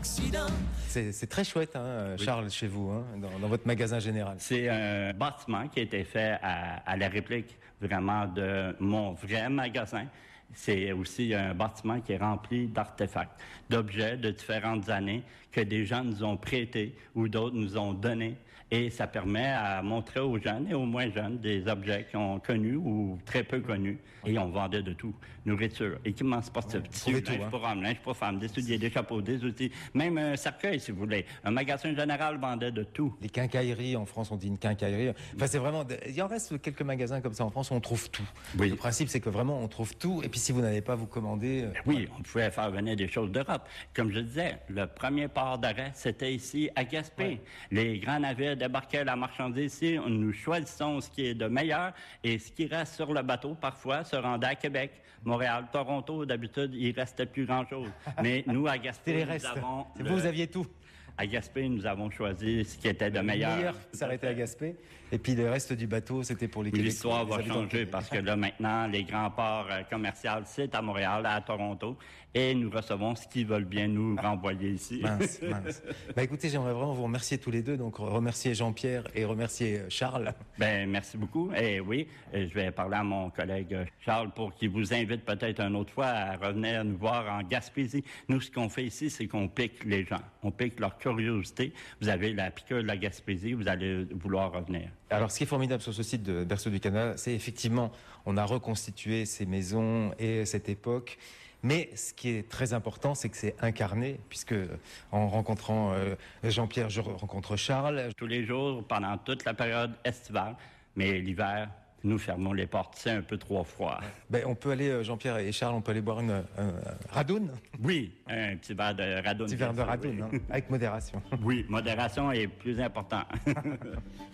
accident. C'est très chouette, hein, Oui. Charles, chez vous, hein, dans votre magasin général. C'est un bâtiment qui a été fait à la réplique vraiment de mon vrai magasin. C'est aussi un bâtiment qui est rempli d'artefacts, d'objets de différentes années que des gens nous ont prêtés ou d'autres nous ont donnés. Et ça permet à montrer aux jeunes et aux moins jeunes des objets qu'ils ont connus ou très peu connus. Et on vendait de tout. Nourriture, équipements sportifs, tissus, tout, linge pour hommes, linge pour femmes, des souliers, des chapeaux, des outils, même un cercueil si vous voulez. Un magasin général vendait de tout. Les quincailleries, en France, on dit une quincaillerie. Enfin, c'est vraiment... Il en reste quelques magasins comme ça en France où on trouve tout. Oui. Le principe, c'est que vraiment, on trouve tout. Et puis, si vous n'allez pas vous commander... Oui, on pouvait faire venir des choses d'Europe. Comme je disais, le premier port d'arrêt, c'était ici, à Gaspé. Ouais. Les grands navires débarquaient la marchandise ici. Nous choisissons ce qui est de meilleur et ce qui reste sur le bateau, parfois, se rendait à Québec, Montréal, Toronto. D'habitude, il restait plus grand-chose. Mais nous, à C'était Gaspé, les nous restes. avons... Vous aviez tout. À Gaspé, nous avons choisi ce qui était de meilleur. Le meilleur s'arrêtait à Gaspé. Et puis, le reste du bateau, c'était pour les Québécois. L'histoire les va habitants de changer Québec. parce que là, maintenant, les grands ports commerciaux, c'est à Montréal, à Toronto, et nous recevons ce qu'ils veulent bien nous renvoyer ici. Mince. Bah, écoutez, j'aimerais vraiment vous remercier tous les deux. Donc, remercier Jean-Pierre et remercier Charles. Ben, merci beaucoup. Et oui, je vais parler à mon collègue Charles pour qu'il vous invite peut-être une autre fois à revenir nous voir en Gaspésie. Nous, ce qu'on fait ici, c'est qu'on pique les gens. On pique leur curiosité. Vous avez la piqûre de la Gaspésie, vous allez vouloir revenir. Alors, ce qui est formidable sur ce site de Berceau du Canada, c'est effectivement, on a reconstitué ces maisons et cette époque. Mais ce qui est très important, c'est que c'est incarné, puisque en rencontrant Jean-Pierre, je rencontre Charles. Tous les jours, pendant toute la période estivale, mais l'hiver, nous fermons les portes. C'est un peu trop froid. Ben, on peut aller, Jean-Pierre et Charles, on peut aller boire un radoun. Oui, un petit verre de radoun. Un petit verre de radoun, hein, avec modération. Oui, modération est plus important.